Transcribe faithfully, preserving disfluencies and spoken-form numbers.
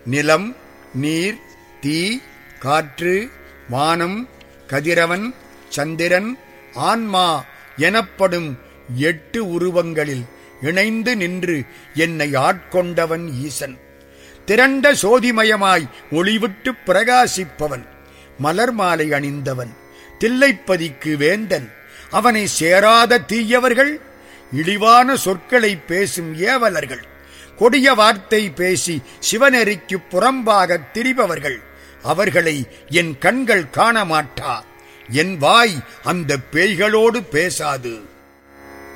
நிலம், நீர், தீ, காற்று, வானம், கதிரவன், சந்திரன், ஆன்மா எனப்படும் எட்டு உருவங்களில் இணைந்து நின்று என்னை ஆட்கொண்டவன் ஈசன். திரண்ட சோதிமயமாய் ஒளிவிட்டு பிரகாசிப்பவன், மலர் மாலை அணிந்தவன், தில்லைப்பதிக்கு வேந்தன். அவனை சேராத தீயவர்கள், இழிவான சொற்களை பேசும் ஏவலர்கள், கொடிய வார்த்தை பேசி சிவநெறிக்கு புறம்பாக திரிபவர்கள், அவர்களை என் கண்கள் காண மாட்டா, என் வாய் அந்த பேய்களோடு பேசாது.